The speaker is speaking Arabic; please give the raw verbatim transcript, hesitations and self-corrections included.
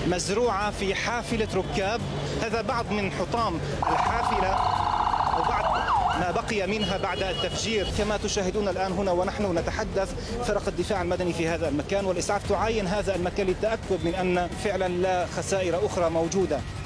مزروعة في حافلة ركاب. هذا بعض من حطام الحافلة وبعض ما بقي منها بعد التفجير. كما تشاهدون الآن هنا ونحن نتحدث، فرق الدفاع المدني في هذا المكان والإسعاف تعاين هذا المكان للتأكد من أن فعلا لا خسائر أخرى موجودة.